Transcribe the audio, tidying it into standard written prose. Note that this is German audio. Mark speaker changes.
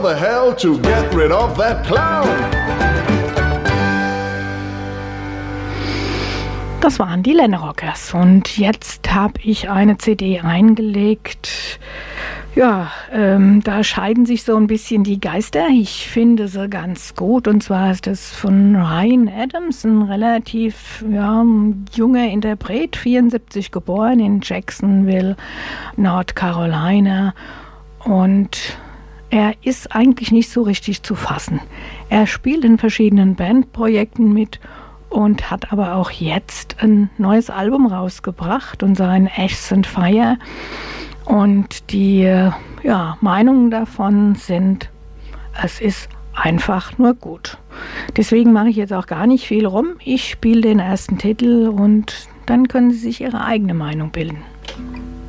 Speaker 1: the hell to get rid of that clown?
Speaker 2: Das waren die Lenrockers und jetzt habe ich eine CD eingelegt. Ja, da scheiden sich so ein bisschen die Geister. Ich finde sie ganz gut und zwar ist das von Ryan Adams, ein relativ junger Interpret, 74 geboren in Jacksonville, North Carolina und er ist eigentlich nicht so richtig zu fassen. Er spielt in verschiedenen Bandprojekten mit und hat aber auch jetzt ein neues Album rausgebracht und sein Ash and Fire. Und die Meinungen davon sind, es ist einfach nur gut. Deswegen mache ich jetzt auch gar nicht viel rum. Ich spiele den ersten Titel und dann können Sie sich Ihre eigene Meinung bilden.